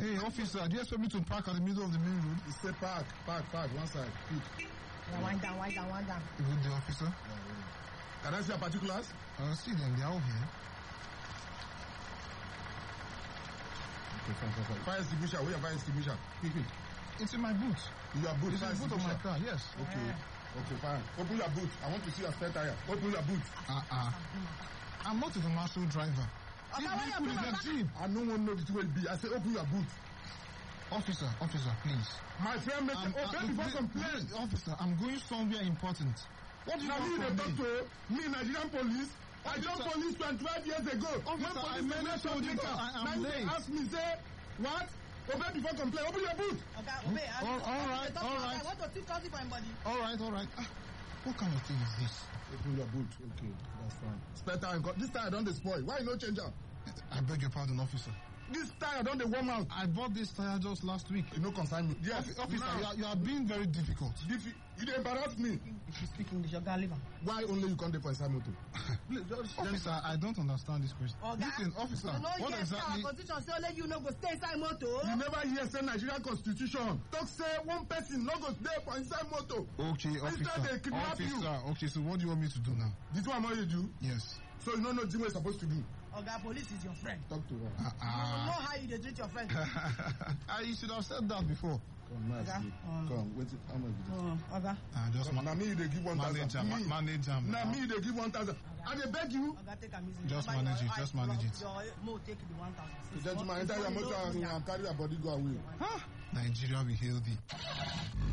Hey, officer, do you expect me to park at the middle of the main road? You say park, one side, quick. Wind down. Good day, officer. Can I see your particulars? See them, they're all here. Okay, fine. Fire extinguisher, where your fire extinguisher? Quick. It's in my boot. Your boot, It's in the boot of my car, yes. Okay, fine. Open your boot. I want to see your spare tire. Open your boot. I'm not a commercial driver. I don't want to know the way it be. I say open your boot. Officer, please. My friend, obey before complain. Officer, I'm going somewhere important. What do you want from me? Doctor, me Nigerian police. I joined police 12 years ago. Officer, I meant to do that. I am late. Ask me, say, what? Obey before complain. Open your boot. Okay, obey. All right. I want to see something for anybody. All right. What kind of thing is this? Open your boot. Okay, that's fine. Spare tire. This tire don't spoil. Why you no change am? I beg your pardon, officer. This tire don't warm out. I bought this tire just last week. You no concern me. Yes, officer, you are being very difficult. You dey embarrass me. If you speak English, you can leave. Why only you come there for inside motor? Officer, I don't understand this question. Listen, officer, what exactly? Constitution say only you no go stay inside motor. You never hear say Nigerian constitution talk say one person no go stay for inside motor. Okay, officer. They kidnap you. Okay, so what do you want me to do now? This one what you do? Yes. So you don't know what you're supposed to do? Oga, police is your friend. Talk to her. You know how you treat your friend. You should have said that before. Come, wait. How much is it? Oga. Just now me they give 1,000. Manage him. Now me they give 1,000. I dey beg you. Oga, take a easy. Just manage it. Your mo take the 1,000. Gentleman, enter your motor and carry your body go away. Nigeria will hail thee.